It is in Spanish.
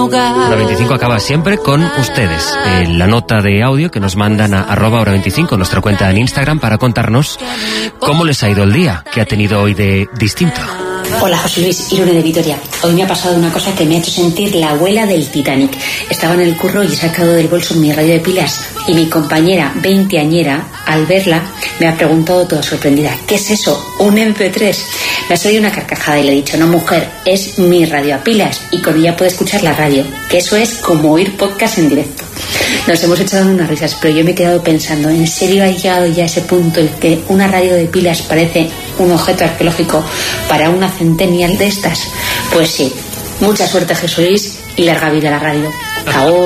Hora 25 acaba siempre con ustedes. La nota de audio que nos mandan a @hora25, nuestra cuenta en Instagram, para contarnos cómo les ha ido el día, qué ha tenido hoy de distinto. Hola, José Luis, Irune de Vitoria. Hoy me ha pasado una cosa que me ha hecho sentir la abuela del Titanic. Estaba en el curro y he sacado del bolso mi radio de pilas y mi compañera veinteañera, al verla, me ha preguntado toda sorprendida: ¿qué es eso? ¿Un MP3? Me ha salido una carcajada y le he dicho: no, mujer, es mi radio a pilas y con ella puede escuchar la radio, que eso es como oír podcast en directo. Nos hemos echado unas risas, pero yo me he quedado pensando, ¿en serio ha llegado ya a ese punto en que una radio de pilas parece un objeto arqueológico para una centennial de estas? Pues sí, mucha suerte, Jesús Luis, y larga vida a la radio. Chao.